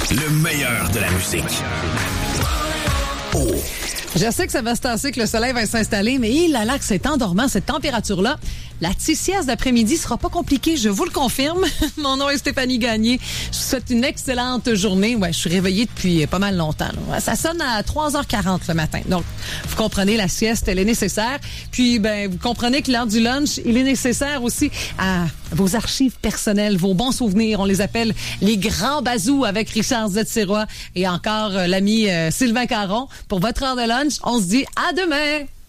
Le meilleur de la musique. Oh. Je sais que ça va se tasser, que le soleil va s'installer, mais il a là que c'est endormant, cette température-là. La petite sieste d'après-midi sera pas compliquée, je vous le confirme. Mon nom est Stéphanie Gagné. Je vous souhaite une excellente journée. Ouais, je suis réveillée depuis pas mal longtemps. Là. Ça sonne à 3h40 le matin. Donc, vous comprenez, la sieste, elle est nécessaire. Puis, vous comprenez que l'heure du lunch, il est nécessaire aussi à vos archives personnelles, vos bons souvenirs. On les appelle les grands bazous avec Richard Z. Et encore l'ami Sylvain Caron. Pour votre heure de lunch, on se dit à demain!